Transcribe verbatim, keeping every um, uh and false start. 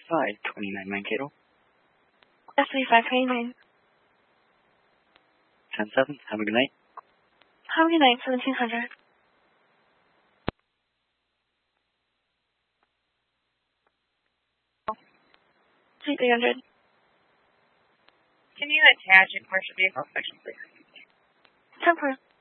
five twenty-nine Mankato. S three five twenty-nine. ten seven, have a good night. Have a good night, seventeen hundred. three hundred. Can you attach a commercial vehicle section, please? ten four.